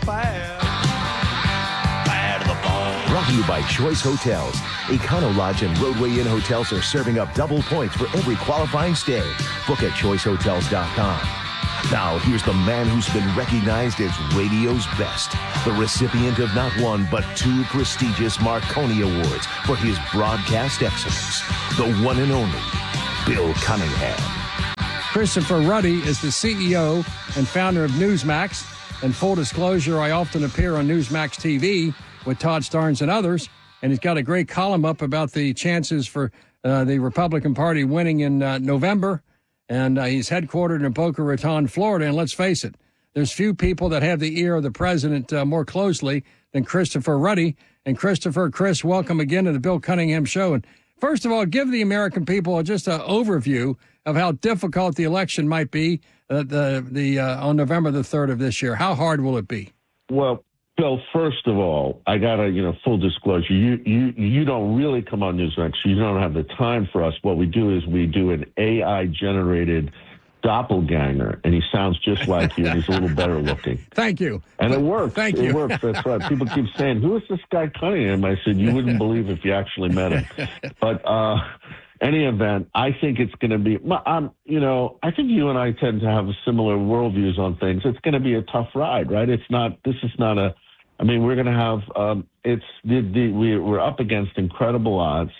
bad to the bone. Brought to you by Choice Hotels. Econo Lodge and Roadway Inn hotels are serving up double points for every qualifying stay. Book at choicehotels.com. Now, here's the man who's been recognized as radio's best, the recipient of not one, but 2 prestigious Marconi Awards for his broadcast excellence, the one and only Bill Cunningham. Christopher Ruddy is the CEO and founder of Newsmax. And full disclosure, I often appear on Newsmax TV with Todd Starnes and others, and he's got a great column up about the chances for the Republican Party winning in November. And he's headquartered in Boca Raton, Florida. And let's face it, there's few people that have the ear of the president more closely than Christopher Ruddy. And Chris, welcome again to the Bill Cunningham Show. And first of all, give the American people just an overview of how difficult the election might be on November the 3rd of this year. How hard will it be? Well, Bill, first of all, I got to, full disclosure, you don't really come on Newsmax. You don't have the time for us. What we do is we do an AI-generated doppelganger, and he sounds just like you, and he's a little better looking. Thank you. And it works. Thank you. It works. That's right. People keep saying, who is this guy Cunningham? I said, you wouldn't believe if you actually met him. But any event, I think it's going to be, I think you and I tend to have similar worldviews on things. It's going to be a tough ride, right? We're going to have, we're up against incredible odds.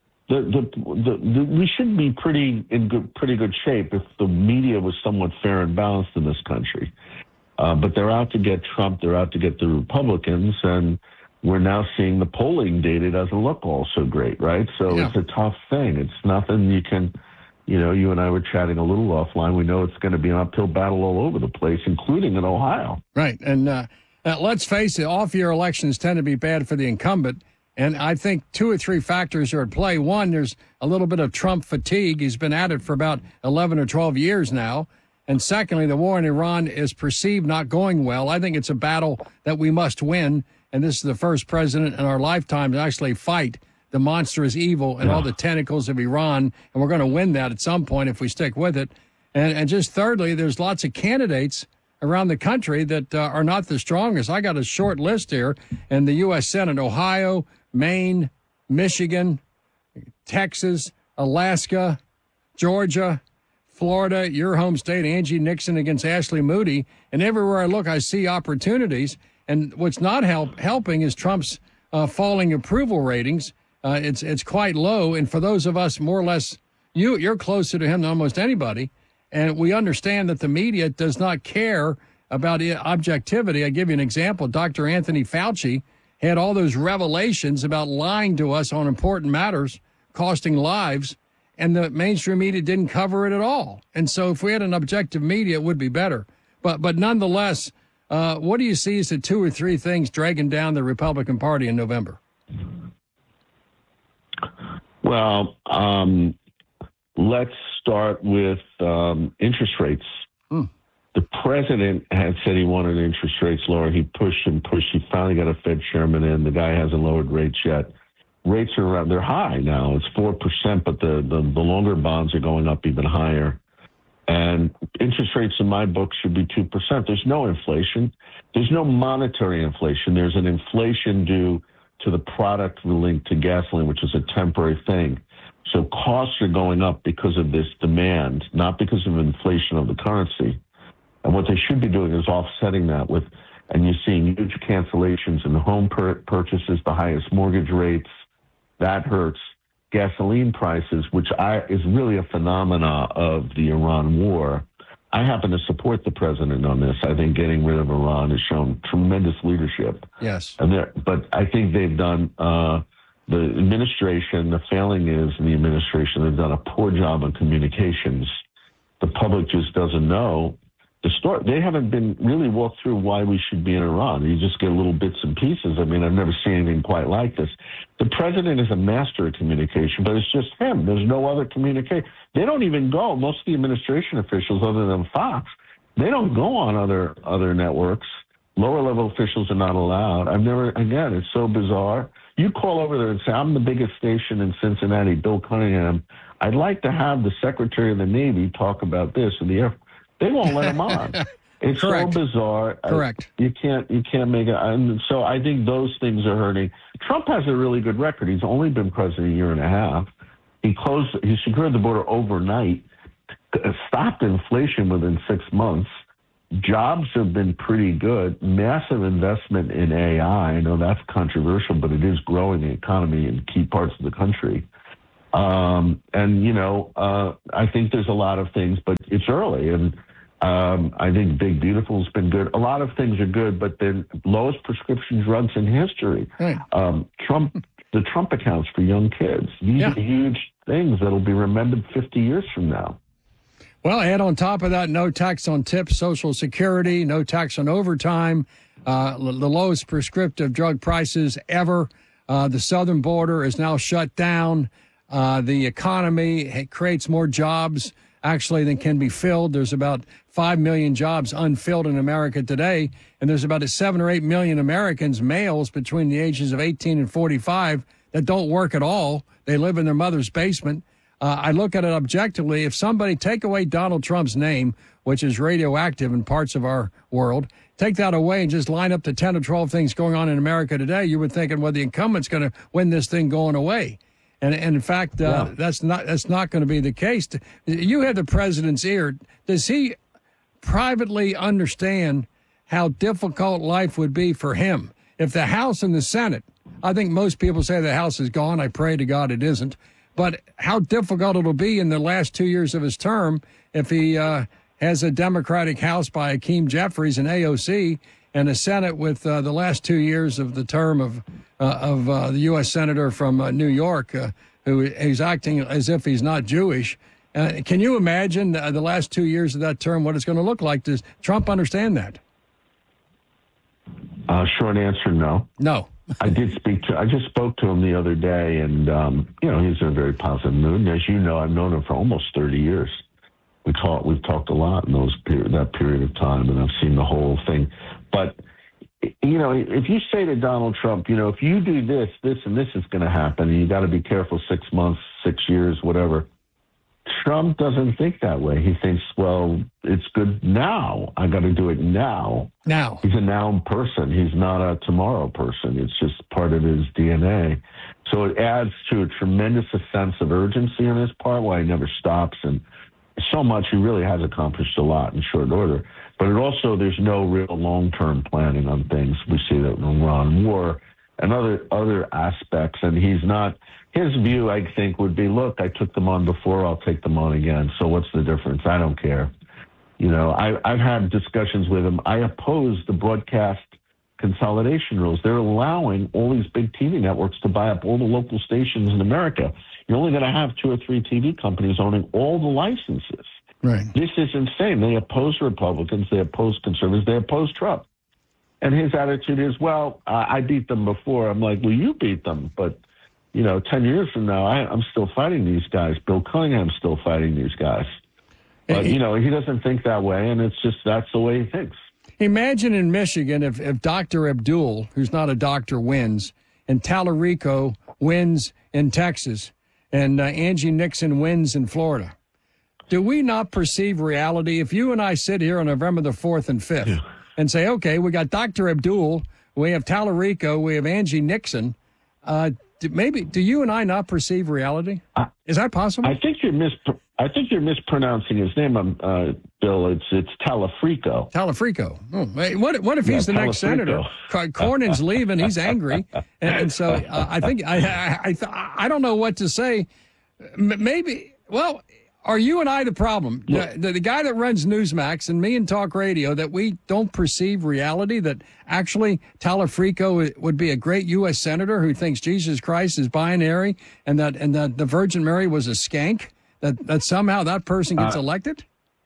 We should be pretty good shape if the media was somewhat fair and balanced in this country. But they're out to get Trump. They're out to get the Republicans. And we're now seeing the polling data doesn't look all so great, right? So It's a tough thing. It's nothing you can, you and I were chatting a little offline. We know it's going to be an uphill battle all over the place, including in Ohio. Right. And let's face it, off-year elections tend to be bad for the incumbent. And I think 2 or 3 factors are at play. One, there's a little bit of Trump fatigue. He's been at it for about 11 or 12 years now. And secondly, the war in Iran is perceived not going well. I think it's a battle that we must win. And this is the first president in our lifetime to actually fight the monstrous evil and all the tentacles of Iran. And we're going to win that at some point if we stick with it. And just thirdly, there's lots of candidates around the country that are not the strongest. I got a short list here in the U.S. Senate: Ohio, Maine, Michigan, Texas, Alaska, Georgia, Florida, your home state, Angie Nixon against Ashley Moody. And everywhere I look, I see opportunities. And what's not helping is Trump's falling approval ratings. It's quite low. And for those of us more or less, you're closer to him than almost anybody. And we understand that the media does not care about objectivity. I give you an example. Dr. Anthony Fauci had all those revelations about lying to us on important matters, costing lives, and the mainstream media didn't cover it at all. And so if we had an objective media, it would be better. But nonetheless, what do you see as the 2 or 3 things dragging down the Republican Party in November? Well, let's start with interest rates. The president had said he wanted interest rates lower. He pushed and pushed. He finally got a Fed chairman in. The guy hasn't lowered rates yet. Rates are around, they're high now. It's 4%, but the longer bonds are going up even higher. And interest rates in my book should be 2%. There's no inflation. There's no monetary inflation. There's an inflation due to the product linked to gasoline, which is a temporary thing. So costs are going up because of this demand, not because of inflation of the currency. And what they should be doing is offsetting that with, and you're seeing huge cancellations in home purchases, the highest mortgage rates. That hurts. Gasoline prices, which is really a phenomena of the Iran war. I happen to support the president on this. I think getting rid of Iran has shown tremendous leadership. Yes. But I think they've done, the administration, the failing is in the administration, they've done a poor job on communications. The public just doesn't know the story. They haven't been really walked through why we should be in Iran. You just get little bits and pieces. I mean, I've never seen anything quite like this. The president is a master of communication, but it's just him. There's no other communication. They don't even go. Most of the administration officials, other than Fox, they don't go on other networks. Lower level officials are not allowed. Again, it's so bizarre. You call over there and say, I'm the biggest station in Cincinnati, Bill Cunningham. I'd like to have the Secretary of the Navy talk about this in the Air Force. They won't let him on. It's Correct. so bizarre. Correct. You can't make it. And so I think those things are hurting. Trump has a really good record. He's only been president a year and a half. He secured the border overnight, stopped inflation within 6 months. Jobs have been pretty good. Massive investment in AI. I know that's controversial, but it is growing the economy in key parts of the country. I think there's a lot of things, but it's early. And I think Big Beautiful has been good. A lot of things are good, but then lowest prescription drugs in history. Right. The Trump accounts for young kids. These are huge things that'll be remembered 50 years from now. Well, add on top of that, no tax on tips, Social Security, no tax on overtime, the lowest prescriptive drug prices ever. The southern border is now shut down. The economy creates more jobs, actually, than can be filled. There's about 5 million jobs unfilled in America today, and there's about 7 or 8 million Americans, males between the ages of 18 and 45, that don't work at all. They live in their mother's basement. I look at it objectively. If somebody take away Donald Trump's name, which is radioactive in parts of our world, take that away and just line up the 10 or 12 things going on in America today, you would think, well, the incumbent's going to win this thing going away. And in fact, that's not going to be the case. You have the president's ear. Does he privately understand how difficult life would be for him if the House and the Senate? I think most people say the House is gone. I pray to God it isn't. But how difficult it'll be in the last 2 years of his term if he has a Democratic House by Hakeem Jeffries and AOC, and a Senate with the last 2 years of the term of the U.S. Senator from New York, who is acting as if he's not Jewish. Can you imagine the last 2 years of that term, what it's going to look like? Does Trump understand that? Short answer, no. No. I just spoke to him the other day, and, he's in a very positive mood. And as you know, I've known him for almost 30 years. We've talked a lot in that period of time, and I've seen the whole thing. But, if you say to Donald Trump, if you do this, and this is going to happen, and you got to be careful 6 months, 6 years, whatever. Trump doesn't think that way. He thinks, well, it's good now. I got to do it now. Now. He's a now person. He's not a tomorrow person. It's just part of his DNA. So it adds to a tremendous sense of urgency on his part, why he never stops. And so much, he really has accomplished a lot in short order. But it also, there's no real long-term planning on things. We see that when we're on war and other aspects. And he's not, his view, I think, would be, look, I took them on before, I'll take them on again. So what's the difference? I don't care. I've had discussions with him. I oppose the broadcast consolidation rules. They're allowing all these big TV networks to buy up all the local stations in America. You're only going to have 2 or 3 TV companies owning all the licenses. Right. This is insane. They oppose Republicans. They oppose conservatives. They oppose Trump. And his attitude is, well, I beat them before. I'm like, well, you beat them. But, 10 years from now, I'm still fighting these guys. Bill Cunningham's still fighting these guys. But, he doesn't think that way, and it's just that's the way he thinks. Imagine in Michigan if Dr. Abdul, who's not a doctor, wins, and Tallarico wins in Texas, and Angie Nixon wins in Florida. Do we not perceive reality? If you and I sit here on November the 4th and 5th and say, okay, we got Dr. Abdul, we have Tallarico, we have Angie Nixon, do you and I not perceive reality? Is that possible? I think you're mispronouncing his name, Bill. It's Tallarico. Tallarico. Oh, what if he's the next senator? Cornyn's leaving. He's angry, and so I think I don't know what to say. Maybe. Well, are you and I the problem? The guy that runs Newsmax and me and Talk Radio, that we don't perceive reality, that actually Tallarico would be a great U.S. senator who thinks Jesus Christ is binary and that the Virgin Mary was a skank, that somehow that person gets elected?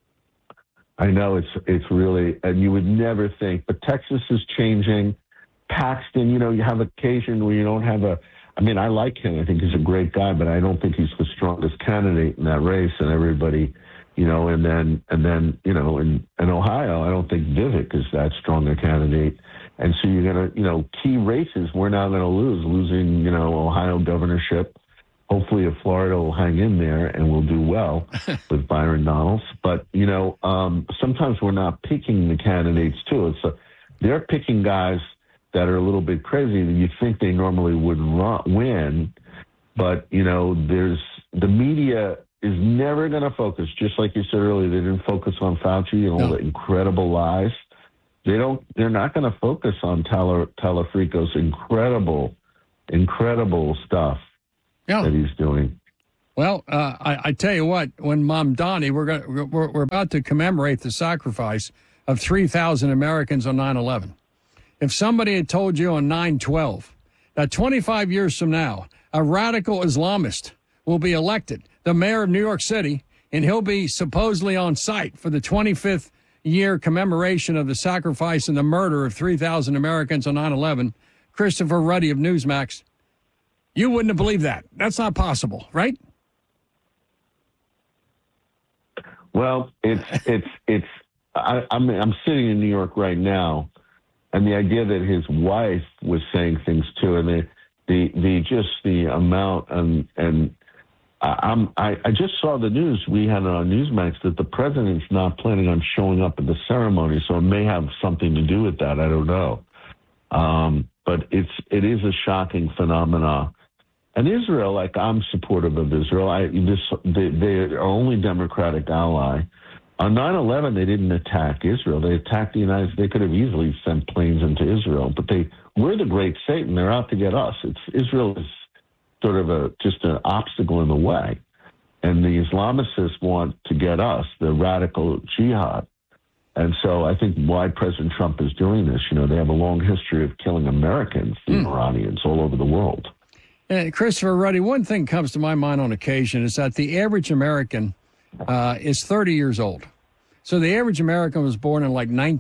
I know it's really, and you would never think, but Texas is changing. Paxton, you have occasion where you don't have I like him. I think he's a great guy, but I don't think he's the strongest candidate in that race. And everybody, and then in Ohio, I don't think Vivek is that strong a candidate. And so you're going to, key races we're now going to losing, Ohio governorship. Hopefully, if Florida will hang in there and will do well with Byron Donalds. But, sometimes we're not picking the candidates, too. They're picking guys that are a little bit crazy that you think they normally would win. But, the media is never going to focus, just like you said earlier, they didn't focus on Fauci and all the incredible lies. They're not going to focus on Talafrico's incredible stuff that he's doing. Well, I tell you what, when Mamdani, we're about to commemorate the sacrifice of 3,000 Americans on 9/11. If somebody had told you on 9/12 that 25 years from now, a radical Islamist will be elected the mayor of New York City, and he'll be supposedly on site for the 25th year commemoration of the sacrifice and the murder of 3,000 Americans on 9/11, Christopher Ruddy of Newsmax, you wouldn't have believed that. That's not possible, right? Well, I'm sitting in New York right now, and the idea that his wife was saying things too, and the amount and I just saw the news we had on Newsmax that the president's not planning on showing up at the ceremony, so it may have something to do with that. I don't know, but it is a shocking phenomenon. And Israel, I'm supportive of Israel. They're our only Democratic ally. On 9/11, they didn't attack Israel. They attacked the United States. They could have easily sent planes into Israel, but we're the great Satan. They're out to get us. Israel is sort of just an obstacle in the way. And the Islamicists want to get us, the radical jihad. And so I think why President Trump is doing this, they have a long history of killing Americans, the Iranians, all over the world. Christopher Ruddy, one thing comes to my mind on occasion is that the average American is 30 years old. So the average American was born in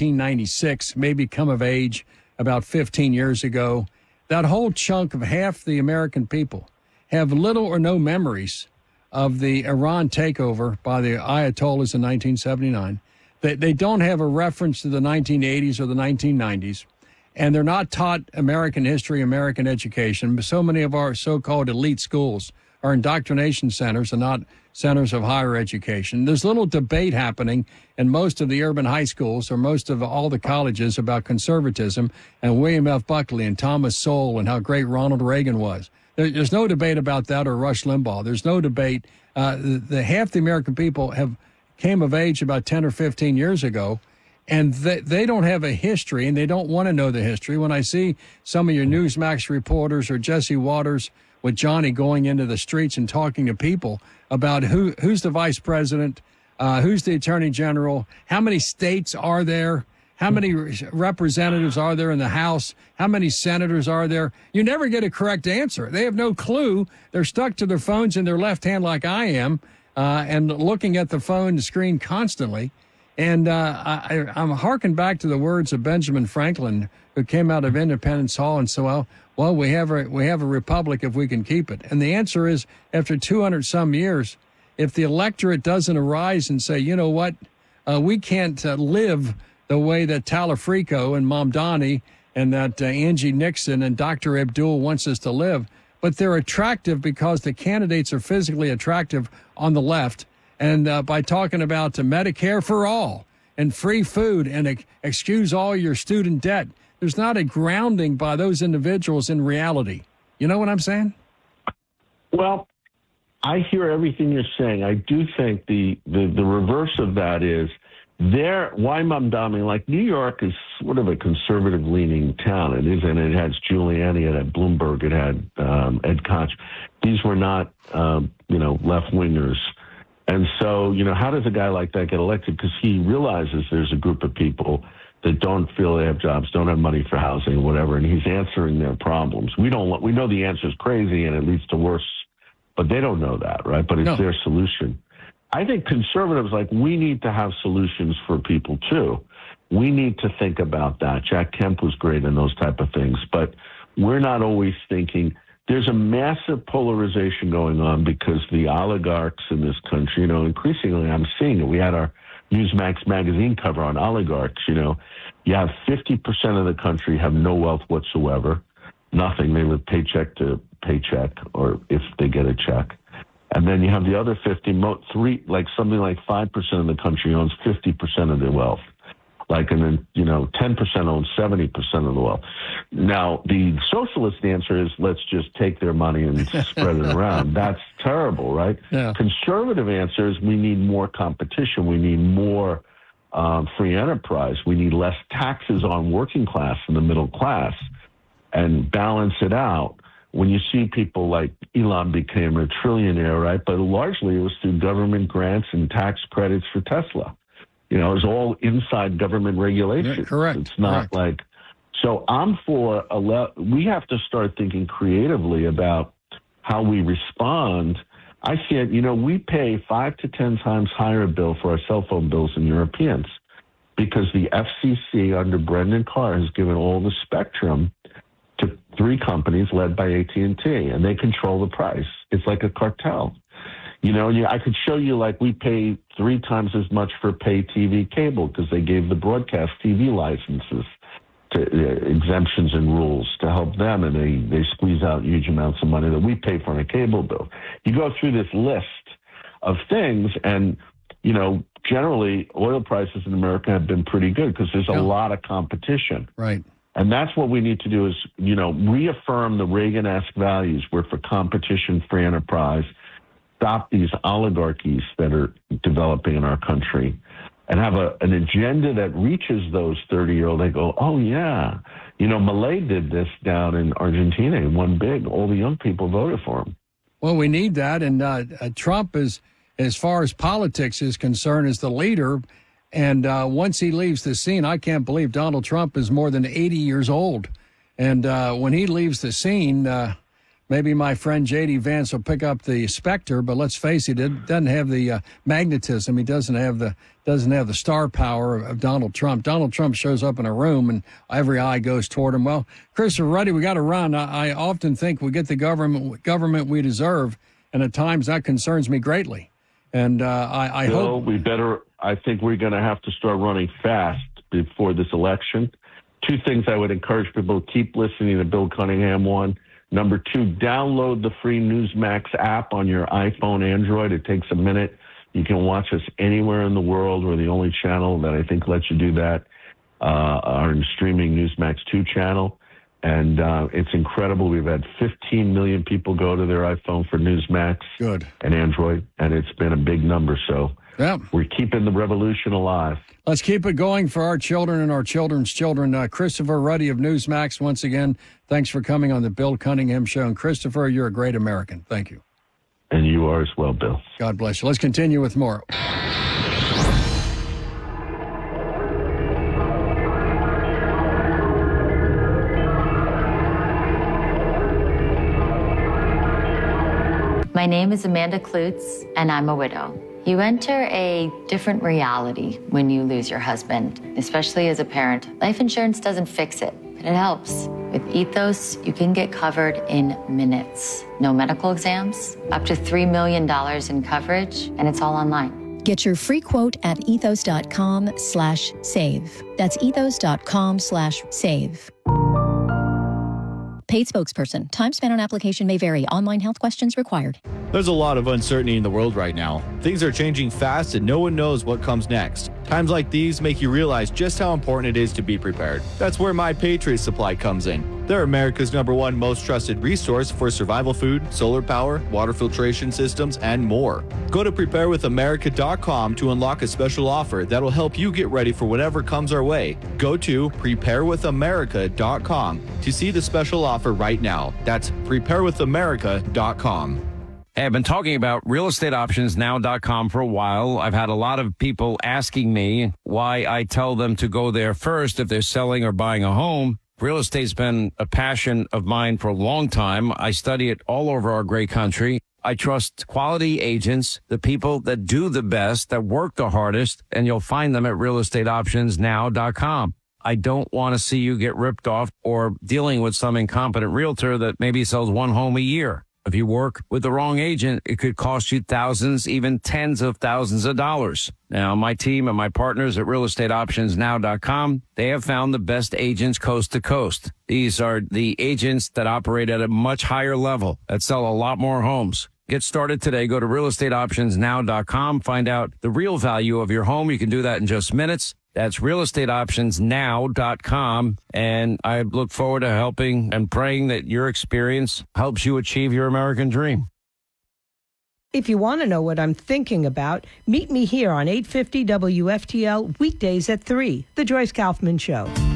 1996, maybe come of age about 15 years ago. That whole chunk of half the American people have little or no memories of the Iran takeover by the Ayatollahs in 1979. They don't have a reference to the 1980s or the 1990s, and they're not taught American history, American education. So many of our so-called elite schools are indoctrination centers and not centers of higher education. There's little debate happening in most of the urban high schools or most of all the colleges about conservatism and William F. Buckley and Thomas Sowell and how great Ronald Reagan was. There's no debate about that or Rush Limbaugh. There's no debate. The half the American people came of age about 10 or 15 years ago, and they don't have a history, and they don't want to know the history. When I see some of your Newsmax reporters or Jesse Waters with Johnny going into the streets and talking to people about who's the vice president, who's the attorney general, how many states are there, how many representatives are there in the House, how many senators are there, you never get a correct answer. They have no clue. They're stuck to their phones in their left hand like I am, and looking at the phone screen constantly. And I'm harking back to the words of Benjamin Franklin, who came out of Independence Hall and said, well, we have a republic if we can keep it. And the answer is, after 200 some years, if the electorate doesn't arise and say, you know what, we can't live the way that Talafrico and Mamdani and that Angie Nixon and Dr. Abdul wants us to live, but they're attractive because the candidates are physically attractive on the left. And by talking about Medicare for all and free food and excuse all your student debt, there's not a grounding by those individuals in reality. You know what I'm saying? Well, I hear everything you're saying. I do think the reverse of that is why Mamdani, New York is sort of a conservative-leaning town. It is, and it has Giuliani, it had Bloomberg, it had Ed Koch. These were not, left-wingers. And so, how does a guy like that get elected? Because he realizes there's a group of people that don't feel they have jobs, don't have money for housing, whatever, and he's answering their problems. We know the answer is crazy and it leads to worse, but they don't know that, right? But it's their solution. I think conservatives, we need to have solutions for people too. We need to think about that. Jack Kemp was great in those type of things, but we're not always thinking. There's a massive polarization going on because the oligarchs in this country, increasingly I'm seeing it. We had our Newsmax magazine cover on oligarchs. You have 50% of the country have no wealth whatsoever. nothing. They live paycheck to paycheck, or if they get a check. And then you have the other 50, something like 5% of the country owns 50% of their wealth. And then, 10% owns 70% of the wealth. Now, the socialist answer is let's just take their money and spread it around. That's terrible, right? Yeah. Conservative answer is we need more competition. We need more free enterprise. We need less taxes on working class and the middle class, and balance it out. When you see people like Elon became a trillionaire, right? But largely it was through government grants and tax credits for Tesla. It was all inside government regulation. Yeah, correct. It's not correct. So I'm for we have to start thinking creatively about how we respond. I see it, we pay 5 to 10 times higher bill for our cell phone bills than Europeans, because the FCC under Brendan Carr has given all the spectrum to 3 companies led by AT&T, and they control the price. It's like a cartel. I could show you, we pay 3 times as much for pay TV cable because they gave the broadcast TV licenses to exemptions and rules to help them, and they squeeze out huge amounts of money that we pay for on a cable bill. You go through this list of things, and, generally oil prices in America have been pretty good because there's a lot of competition. Right. And that's what we need to do is, reaffirm the Reagan-esque values. We're for competition, free enterprise, stop these oligarchies that are developing in our country, and have an agenda that reaches those 30-year-old. They go, oh, yeah. Milei did this down in Argentina and won big. All the young people voted for him. Well, we need that. And Trump is, as far as politics is concerned, is the leader. And once he leaves the scene, I can't believe Donald Trump is more than 80 years old. And when he leaves the scene, maybe my friend J.D. Vance will pick up the specter, but let's face it, it doesn't have the magnetism. He doesn't have the star power of Donald Trump. Donald Trump shows up in a room and every eye goes toward him. Well, Christopher Ruddy, we got to run. I often think we get the government we deserve, and at times that concerns me greatly. And I hope I think we're going to have to start running fast before this election. 2 things I would encourage people: keep listening to Bill Cunningham. 1. Number 2, download the free Newsmax app on your iPhone, Android. It takes a minute. You can watch us anywhere in the world. We're the only channel that I think lets you do that. Our streaming Newsmax 2 channel. And it's incredible. We've had 15 million people go to their iPhone for Newsmax. Good. And Android, and it's been a big number. So we're keeping the revolution alive. Let's keep it going for our children and our children's children. Christopher Ruddy of Newsmax, once again, thanks for coming on the Bill Cunningham Show. And Christopher, you're a great American. Thank you. And you are as well, Bill. God bless you. Let's continue with more. My name is Amanda Klutz, and I'm a widow. You enter a different reality when you lose your husband, especially as a parent. Life insurance doesn't fix it, but it helps. With Ethos, you can get covered in minutes. No medical exams, up to $3 million in coverage, and it's all online. Get your free quote at ethos.com/save. That's ethos.com/save. Paid spokesperson. Time spent on application may vary. Online health questions required. There's a lot of uncertainty in the world right now. Things are changing fast and no one knows what comes next. Times like these make you realize just how important it is to be prepared. That's where My Patriot Supply comes in. They're America's #1 most trusted resource for survival food, solar power, water filtration systems, and more. Go to preparewithamerica.com to unlock a special offer that'll help you get ready for whatever comes our way. Go to preparewithamerica.com to see the special offer right now. That's preparewithamerica.com. Hey, I've been talking about realestateoptionsnow.com for a while. I've had a lot of people asking me why I tell them to go there first if they're selling or buying a home. Real estate's been a passion of mine for a long time. I study it all over our great country. I trust quality agents, the people that do the best, that work the hardest, and you'll find them at realestateoptionsnow.com. I don't want to see you get ripped off or dealing with some incompetent realtor that maybe sells one home a year. If you work with the wrong agent, it could cost you thousands, even tens of thousands of dollars. Now, my team and my partners at realestateoptionsnow.com, they have found the best agents coast to coast. These are the agents that operate at a much higher level, that sell a lot more homes. Get started today. Go to realestateoptionsnow.com. Find out the real value of your home. You can do that in just minutes. That's realestateoptionsnow.com. And I look forward to helping and praying that your experience helps you achieve your American dream. If you want to know what I'm thinking about, meet me here on 850 WFTL weekdays at 3, The Joyce Kaufman Show.